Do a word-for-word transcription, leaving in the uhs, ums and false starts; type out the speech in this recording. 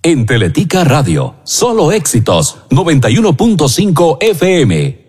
En Teletica Radio, solo éxitos, noventa y uno punto cinco F M.